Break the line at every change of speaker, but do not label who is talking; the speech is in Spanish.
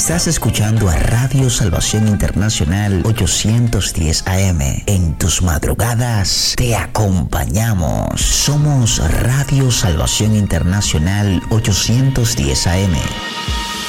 Estás escuchando a Radio Salvación Internacional 810 AM. En tus madrugadas te acompañamos. Somos Radio Salvación Internacional 810 AM.